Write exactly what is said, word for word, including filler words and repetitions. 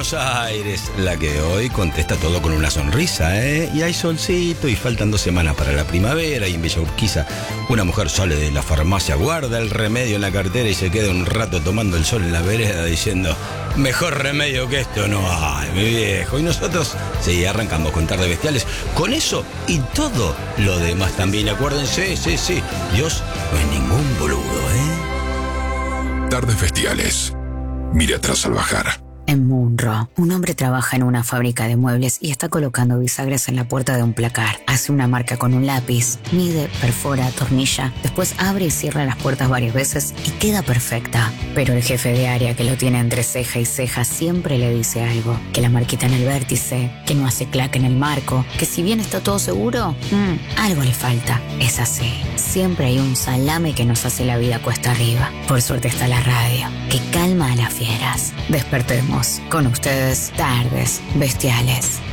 Buenos Aires, la que hoy contesta todo con una sonrisa, ¿eh? Y hay solcito y faltan dos semanas para la primavera y en Villa Urquiza una mujer sale de la farmacia, guarda el remedio en la cartera y se queda un rato tomando el sol en la vereda diciendo: mejor remedio que esto no hay, mi viejo. Y nosotros, sí, arrancamos con Tardes Bestiales con eso y todo lo demás también. Acuérdense, sí, sí, Dios no es ningún boludo, ¿eh? Tardes Bestiales. Mire atrás al bajar. En Munro, un hombre trabaja en una fábrica de muebles y está colocando bisagras en la puerta de un placar. Hace una marca con un lápiz, mide, perfora, atornilla, después abre y cierra las puertas varias veces y queda perfecta. Pero el jefe de área, que lo tiene entre ceja y ceja, siempre le dice algo: que la marquita en el vértice, que no hace clac en el marco, que si bien está todo seguro, mmm, algo le falta. Es así, siempre hay un salame que nos hace la vida cuesta arriba. Por suerte está la radio, que calma a las fieras. Despertemos. Con ustedes, Tardes Bestiales.